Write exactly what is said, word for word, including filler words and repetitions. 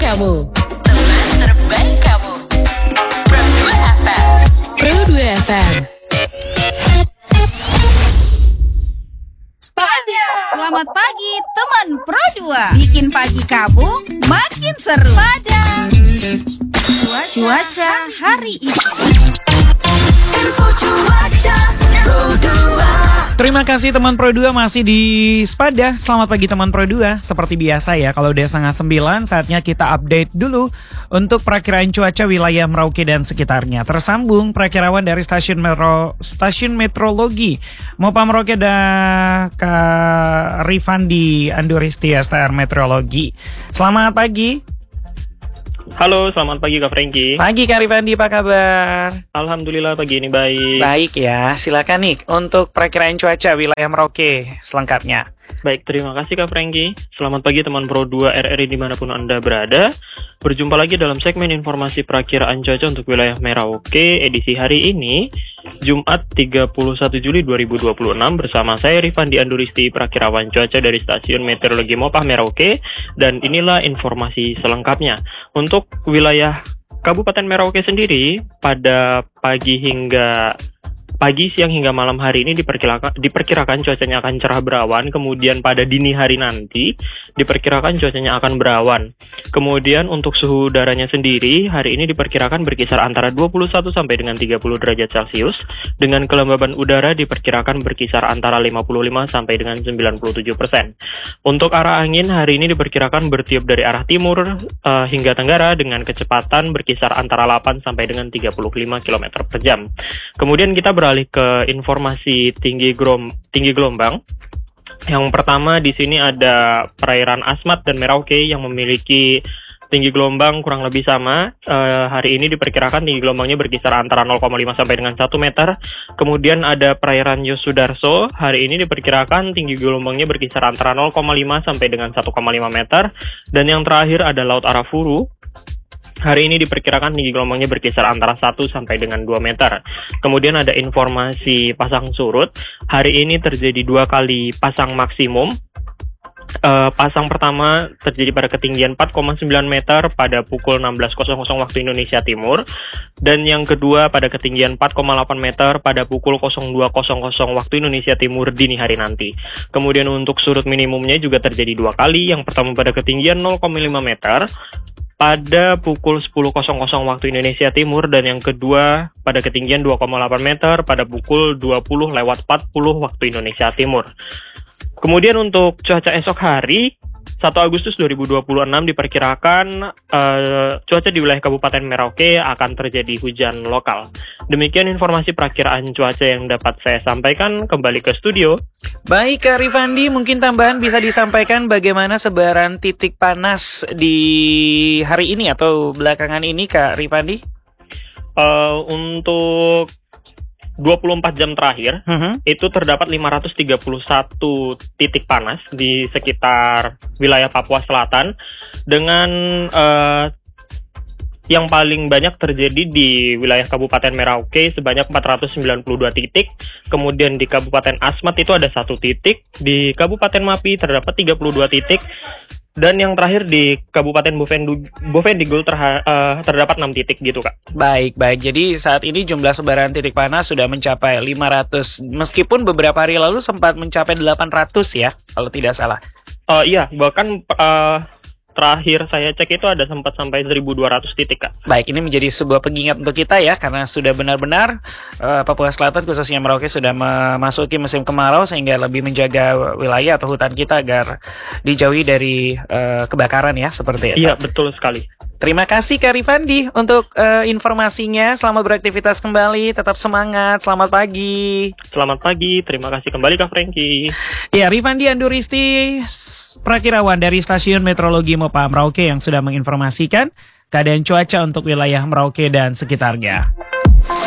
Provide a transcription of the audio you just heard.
kamu, teman terbaik kamu. Pro dua F M. Pro dua F M. Spada. Selamat pagi teman Pro dua. Bikin pagi kamu makin seru. Spada. Cuaca hari ini. Info cuaca Pro dua. Terima kasih teman Pro dua masih di Spada. Selamat pagi teman Pro dua. Seperti biasa ya, kalau udah setengah sembilan saatnya kita update dulu untuk perakiraan cuaca wilayah Merauke dan sekitarnya. Tersambung perakirawan dari stasiun metro stasiun meteorologi Mopa Merauke dan Kak Rifandi Anduristi S T R Meteorologi. Selamat pagi. Halo, selamat pagi Kak Franky. Pagi Kak Rifandi, apa kabar? Alhamdulillah pagi ini baik. Baik ya, silakan nih untuk perakiraan cuaca wilayah Merauke selengkapnya. Baik, terima kasih Kak Franky. Selamat pagi teman Pro dua R R I dimanapun Anda berada. Berjumpa lagi dalam segmen informasi perakiraan cuaca untuk wilayah Merauke edisi hari ini, Jumat tiga puluh satu Juli dua ribu dua puluh enam, bersama saya Rifandi Anduristi, perakirawan cuaca dari Stasiun Meteorologi Mopah Merauke, dan inilah informasi selengkapnya. Untuk wilayah Kabupaten Merauke sendiri, pada pagi hingga Pagi, siang hingga malam hari ini diperkirakan, diperkirakan cuacanya akan cerah berawan. Kemudian pada dini hari nanti diperkirakan cuacanya akan berawan. Kemudian untuk suhu udaranya sendiri hari ini diperkirakan berkisar antara dua puluh satu sampai dengan tiga puluh derajat Celcius. Dengan kelembaban udara diperkirakan berkisar antara lima puluh lima sampai dengan sembilan puluh tujuh persen. Untuk arah angin hari ini diperkirakan bertiup dari arah timur uh, hingga tenggara dengan kecepatan berkisar antara delapan sampai dengan tiga puluh lima kilometer per jam. Kemudian kita beralih ke informasi tinggi grom, tinggi gelombang. Yang pertama di sini ada perairan Asmat dan Merauke yang memiliki tinggi gelombang kurang lebih sama. Uh, hari ini diperkirakan tinggi gelombangnya berkisar antara nol koma lima sampai dengan satu meter. Kemudian ada perairan Yosudarso. Hari ini diperkirakan tinggi gelombangnya berkisar antara nol koma lima sampai dengan satu koma lima meter. Dan yang terakhir ada Laut Arafuru. Hari ini diperkirakan tinggi gelombangnya berkisar antara satu sampai dengan dua meter. Kemudian ada informasi pasang surut. Hari ini terjadi dua kali pasang maksimum. Uh, pasang pertama terjadi pada ketinggian empat koma sembilan meter pada pukul enam belas waktu Indonesia Timur. Dan yang kedua pada ketinggian empat koma delapan meter pada pukul nol dua waktu Indonesia Timur dini hari nanti. Kemudian untuk surut minimumnya juga terjadi dua kali. Yang pertama pada ketinggian nol koma lima meter pada pukul sepuluh waktu Indonesia Timur, dan yang kedua pada ketinggian dua koma delapan meter pada pukul dua puluh lewat empat puluh waktu Indonesia Timur. Kemudian untuk cuaca esok hari, satu Agustus dua ribu dua puluh enam diperkirakan uh, cuaca di wilayah Kabupaten Merauke akan terjadi hujan lokal. Demikian informasi perakiraan cuaca yang dapat saya sampaikan. Kembali ke studio. Baik Kak Rifandi, mungkin tambahan bisa disampaikan bagaimana sebaran titik panas di hari ini atau belakangan ini Kak Rifandi? Uh, untuk dua puluh empat jam terakhir, uh-huh. itu terdapat lima ratus tiga puluh satu titik panas di sekitar wilayah Papua Selatan, dengan uh, yang paling banyak terjadi di wilayah Kabupaten Merauke sebanyak empat ratus sembilan puluh dua titik. Kemudian di Kabupaten Asmat itu ada satu titik. Di Kabupaten Mapi terdapat tiga puluh dua titik. Dan yang terakhir di Kabupaten Bovendigul terha- uh, terdapat enam titik gitu Kak. Baik, baik. Jadi saat ini jumlah sebaran titik panas sudah mencapai lima ratus. Meskipun beberapa hari lalu sempat mencapai delapan ratus ya, kalau tidak salah. Uh, iya, bahkan uh, terakhir saya cek itu ada sempat sampai seribu dua ratus titik Kak. Baik, ini menjadi sebuah pengingat untuk kita ya, karena sudah benar-benar uh, Papua Selatan khususnya Merauke sudah memasuki musim kemarau, sehingga lebih menjaga wilayah atau hutan kita agar dijauhi dari uh, kebakaran ya, seperti itu. Iya, betul sekali. Terima kasih Kak Rifandi untuk uh, informasinya. Selamat beraktivitas kembali, tetap semangat. Selamat pagi. Selamat pagi, terima kasih kembali Kak Franky. Ya, Rifandi Anduristi, perakirawan dari Stasiun Meteorologi Mopa Merauke yang sudah menginformasikan keadaan cuaca untuk wilayah Merauke dan sekitarnya.